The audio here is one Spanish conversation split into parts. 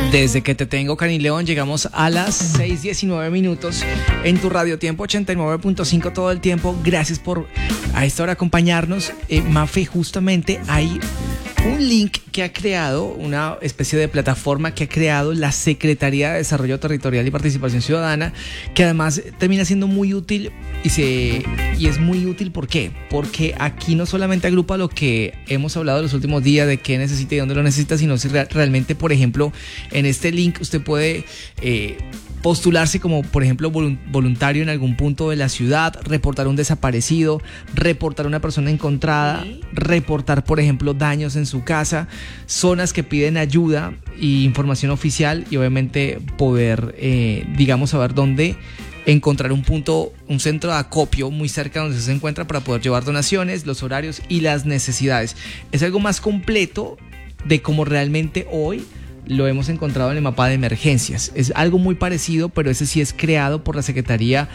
Desde que te tengo, Cani León, llegamos a las 6:19 en tu Radio Tiempo 89.5 todo el tiempo. Gracias por a esta hora acompañarnos. Mafe, justamente hay un link que ha creado, una especie de plataforma que ha creado la Secretaría de Desarrollo Territorial y Participación Ciudadana, que además termina siendo muy útil y es muy útil. ¿Por qué? Porque aquí no solamente agrupa lo que hemos hablado los últimos días de qué necesita y dónde lo necesita, sino si realmente, por ejemplo, en este link usted puede postularse como, por ejemplo, voluntario en algún punto de la ciudad, reportar un desaparecido, reportar una persona encontrada, reportar, por ejemplo, daños en su casa, zonas que piden ayuda y información oficial, y obviamente poder, saber dónde encontrar un punto, un centro de acopio muy cerca donde se encuentra para poder llevar donaciones, los horarios y las necesidades. Es algo más completo de cómo realmente hoy lo hemos encontrado en el mapa de emergencias. Es algo muy parecido, pero ese sí es creado por la Secretaría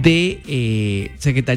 de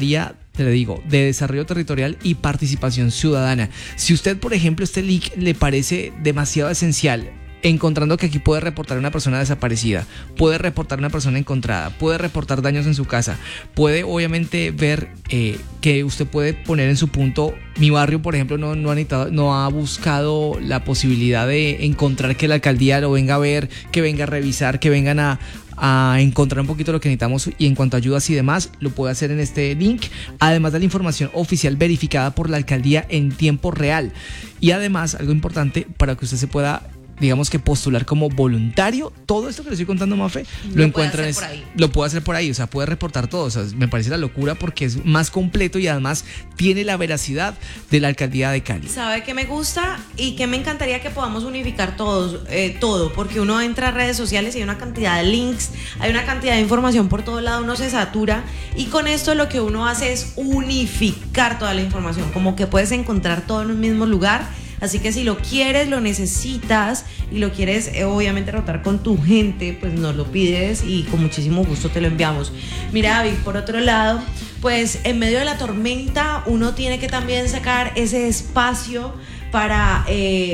Desarrollo Territorial y Participación Ciudadana. Si usted, por ejemplo, este link le parece demasiado esencial, encontrando que aquí puede reportar a una persona desaparecida, puede reportar a una persona encontrada, puede reportar daños en su casa, puede obviamente ver que usted puede poner en su punto. Mi barrio, por ejemplo, no ha buscado la posibilidad de encontrar que la alcaldía lo venga a ver, que venga a revisar, que vengan a encontrar un poquito lo que necesitamos, y en cuanto a ayudas y demás, lo puede hacer en este link, además de la información oficial verificada por la alcaldía en tiempo real. Y además, algo importante para que usted se pueda, digamos que, postular como voluntario. Todo esto que le estoy contando, Mafe, lo encuentran, lo puede hacer por ahí, o sea, puede reportar todo. O sea, me parece la locura porque es más completo y además tiene la veracidad de la alcaldía de Cali. ¿Sabe qué me gusta y que me encantaría que podamos unificar todos, todo? Porque uno entra a redes sociales y hay una cantidad de links, hay una cantidad de información por todo lado, uno se satura, y con esto lo que uno hace es unificar toda la información, como que puedes encontrar todo en un mismo lugar. Así que si lo quieres, lo necesitas y lo quieres obviamente rotar con tu gente, pues nos lo pides y con muchísimo gusto te lo enviamos. Mira, David, por otro lado, pues en medio de la tormenta uno tiene que también sacar ese espacio para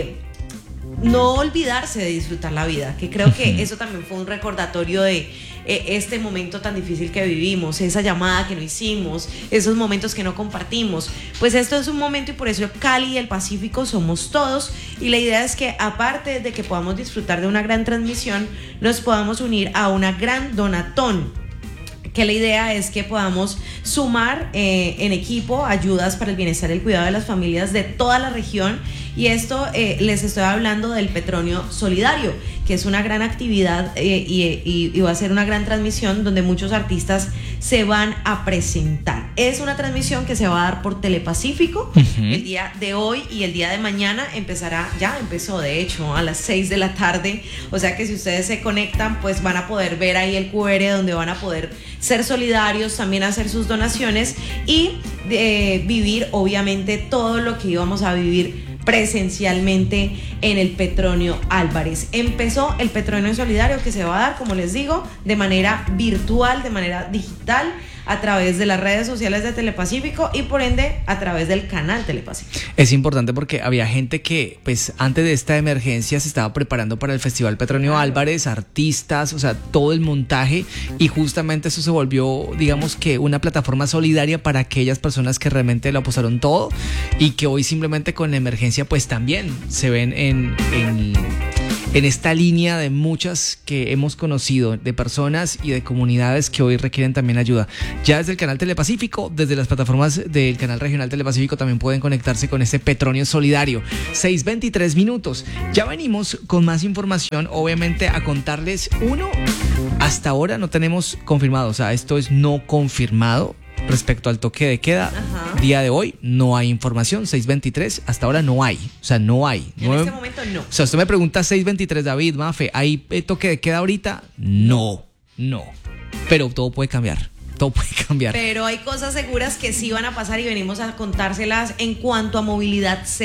no olvidarse de disfrutar la vida, que creo que eso también fue un recordatorio de este momento tan difícil que vivimos, esa llamada que no hicimos, esos momentos que no compartimos. Pues esto es un momento, y por eso Cali y el Pacífico somos todos, y la idea es que, aparte de que podamos disfrutar de una gran transmisión, nos podamos unir a una gran donatón, que la idea es que podamos sumar en equipo ayudas para el bienestar y el cuidado de las familias de toda la región. Y esto les estoy hablando del Petronio Solidario, que es una gran actividad y va a ser una gran transmisión donde muchos artistas se van a presentar. Es una transmisión que se va a dar por Telepacífico el día de hoy, y el día de mañana empezó de hecho a las 6 de la tarde. O sea que si ustedes se conectan, pues van a poder ver ahí el QR donde van a poder ser solidarios, también hacer sus donaciones y vivir obviamente todo lo que íbamos a vivir presencialmente en el Petronio Álvarez. Empezó el Petronio Solidario, que se va a dar, como les digo, de manera virtual, de manera digital, a través de las redes sociales de Telepacífico y por ende a través del canal Telepacífico. Es importante porque había gente que, pues, antes de esta emergencia se estaba preparando para el Festival Petronio Álvarez, artistas, o sea, todo el montaje, y justamente eso se volvió, digamos que, una plataforma solidaria para aquellas personas que realmente lo apostaron todo y que hoy simplemente con la emergencia pues también se ven en esta línea de muchas que hemos conocido, de personas y de comunidades que hoy requieren también ayuda. Ya desde el canal Telepacífico, desde las plataformas del canal regional Telepacífico, también pueden conectarse con este Petronio Solidario. 6:23. Ya venimos con más información, obviamente, a contarles. Hasta ahora no tenemos confirmado, o sea, esto es no confirmado respecto al toque de queda. Día de hoy no hay información. 6:23, hasta ahora no hay, o sea, no hay. En este momento no. O sea, usted me pregunta 6:23, David, Mafe, ¿hay toque de queda ahorita? No. Pero todo puede cambiar. Pero hay cosas seguras que sí van a pasar y venimos a contárselas en cuanto a movilidad.